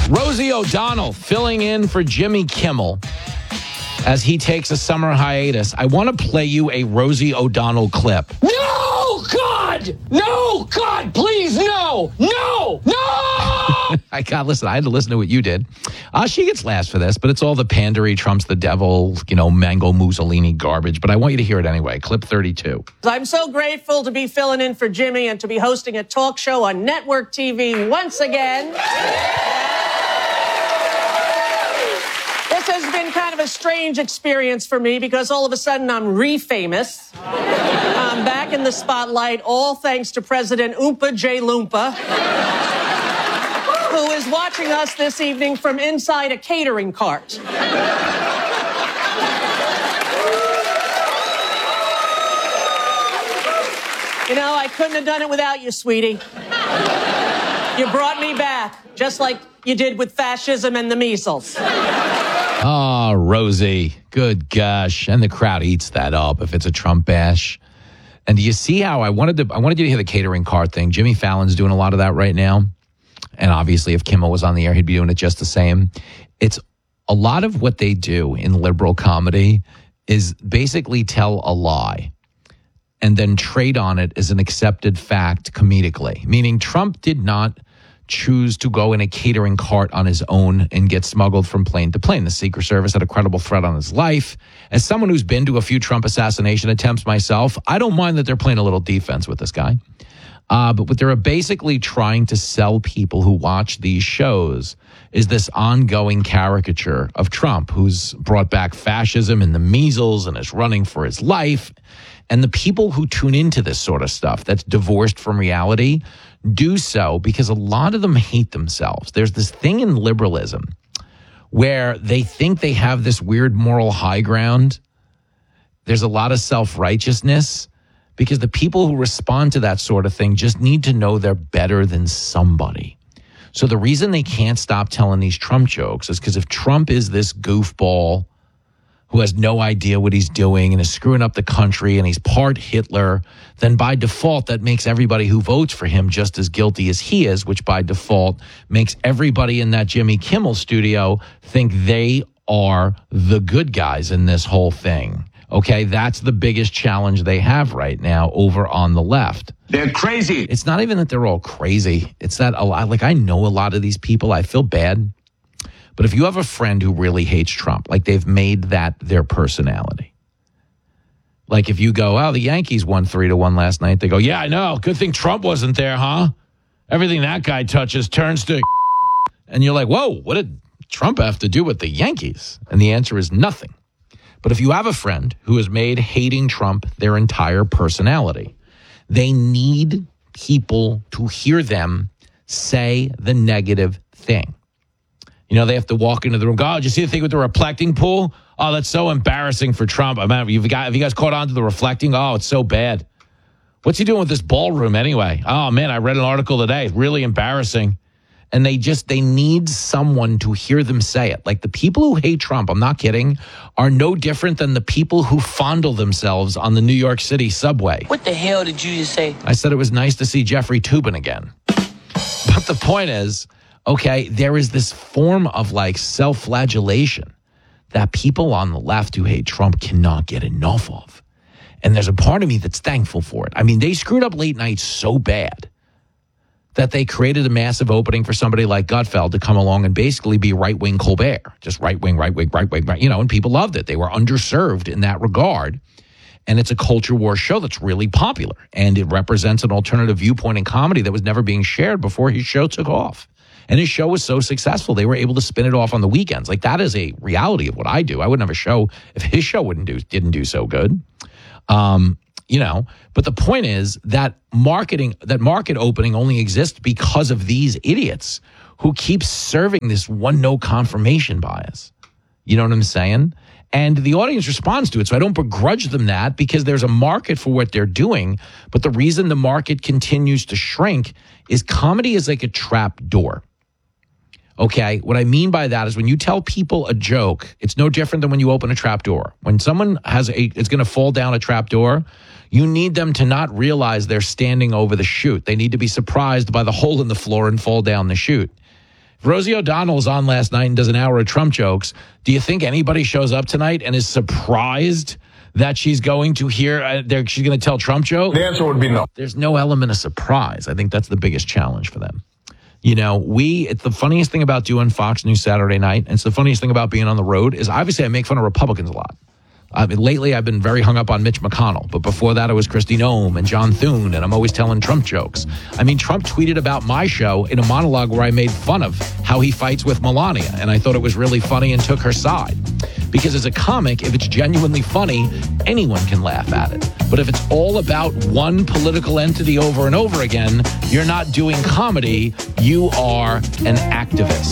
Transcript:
Rosie O'Donnell filling in for Jimmy Kimmel as he takes a summer hiatus. I want to play you a Rosie O'Donnell clip. No, God! No, God, please, no! No! No! I had to listen to what you did. She gets last for this, but it's all the pandery, Trump's the devil, Mango Mussolini garbage. But I want you to hear it anyway. Clip 32. I'm so grateful to be filling in for Jimmy and to be hosting a talk show on network TV once again. This has been kind of a strange experience for me because all of a sudden I'm re-famous. I'm back in the spotlight, all thanks to President Oompa J. Loompa, who is watching us this evening from inside a catering cart. I couldn't have done it without you, sweetie. You brought me back, just like you did with fascism and the measles. Oh, Rosie. Good gosh. And the crowd eats that up if it's a Trump bash. And do you see how I wanted you to hear the catering cart thing? Jimmy Fallon's doing a lot of that right now. And obviously, if Kimmel was on the air, he'd be doing it just the same. It's a lot of what they do in liberal comedy is basically tell a lie and then trade on it as an accepted fact comedically. Meaning Trump did not choose to go in a catering cart on his own and get smuggled from plane to plane. The Secret Service had a credible threat on his life. As someone who's been to a few Trump assassination attempts myself, I don't mind that they're playing a little defense with this guy. But what they're basically trying to sell people who watch these shows is this ongoing caricature of Trump, who's brought back fascism and the measles and is running for his life. And the people who tune into this sort of stuff that's divorced from reality do so because a lot of them hate themselves. There's this thing in liberalism where they think they have this weird moral high ground. There's a lot of self-righteousness because the people who respond to that sort of thing just need to know they're better than somebody. So the reason they can't stop telling these Trump jokes is because if Trump is this goofball who has no idea what he's doing and is screwing up the country and he's part Hitler, then by default that makes everybody who votes for him just as guilty as he is, which by default makes everybody in that Jimmy Kimmel studio think they are the good guys in this whole thing. Okay, that's the biggest challenge they have right now over on the left. They're crazy. It's not even that they're all crazy. It's that a lot, like I know a lot of these people. I feel bad. But if you have a friend who really hates Trump, like they've made that their personality. Like if you go, oh, the Yankees won 3-1 last night. They go, yeah, I know. Good thing Trump wasn't there, huh? Everything that guy touches turns to. And you're like, whoa, what did Trump have to do with the Yankees? And the answer is nothing. But if you have a friend who has made hating Trump their entire personality, they need people to hear them say the negative thing. They have to walk into the room. Go, did you see the thing with the reflecting pool? Oh, that's so embarrassing for Trump. I mean, have you guys caught on to the reflecting? Oh, it's so bad. What's he doing with this ballroom anyway? Oh, man, I read an article today. It's really embarrassing. And they need someone to hear them say it. Like the people who hate Trump, I'm not kidding, are no different than the people who fondle themselves on the New York City subway. What the hell did you just say? I said it was nice to see Jeffrey Toobin again. But the point is, okay, there is this form of like self-flagellation that people on the left who hate Trump cannot get enough of. And there's a part of me that's thankful for it. I mean, they screwed up late night so bad that they created a massive opening for somebody like Gutfeld to come along and basically be right-wing Colbert. Just right-wing, and people loved it. They were underserved in that regard. And it's a culture war show that's really popular. And it represents an alternative viewpoint in comedy that was never being shared before his show took off. And his show was so successful, they were able to spin it off on the weekends. Like that is a reality of what I do. I wouldn't have a show if his show didn't do so good. But the point is that market opening only exists because of these idiots who keep serving this no confirmation bias. You know what I'm saying? And the audience responds to it. So I don't begrudge them that because there's a market for what they're doing. But the reason the market continues to shrink is comedy is like a trap door. Okay, what I mean by that is when you tell people a joke, it's no different than when you open a trap door. When someone is going to fall down a trap door, you need them to not realize they're standing over the chute. They need to be surprised by the hole in the floor and fall down the chute. If Rosie O'Donnell was on last night and does an hour of Trump jokes, do you think anybody shows up tonight and is surprised that she's going to hear, she's going to tell Trump jokes? The answer would be no. There's no element of surprise. I think that's the biggest challenge for them. You know, it's the funniest thing about doing Fox News Saturday night, and it's the funniest thing about being on the road, is obviously I make fun of Republicans a lot. Lately, I've been very hung up on Mitch McConnell, but before that, it was Kristi Noem and John Thune, and I'm always telling Trump jokes. I mean, Trump tweeted about my show in a monologue where I made fun of how he fights with Melania, and I thought it was really funny and took her side. Because as a comic, if it's genuinely funny, anyone can laugh at it. But if it's all about one political entity over and over again, you're not doing comedy, you are an activist.